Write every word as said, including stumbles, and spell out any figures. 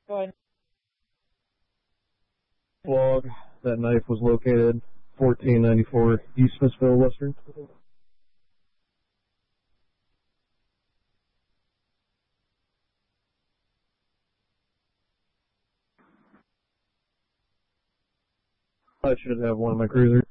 Go ahead. Log. That knife was located fourteen ninety-four East Smithville, Western. I should have one of my cruisers.